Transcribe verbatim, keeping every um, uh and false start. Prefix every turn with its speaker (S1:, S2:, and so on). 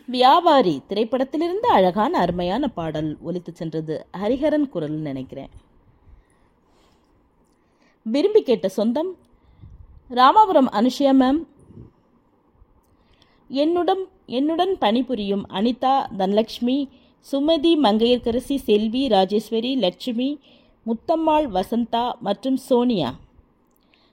S1: வியாபாரி திரைப்படத்திலிருந்து அழகான அருமையான பாடல் ஒலித்து சென்றது. ஹரிஹரன் குரல் நினைக்கிறேன். விரும்பி கேட்ட சொந்தம் ராமாபுரம் அனுஷியா மேம், என்னுடன் என்னுடன் பணிபுரியும் அனிதா, தனலட்சுமி, சுமதி, மங்கையர்கரசி, செல்வி, ராஜேஸ்வரி, லட்சுமி, முத்தம்மாள், வசந்தா மற்றும் சோனியா.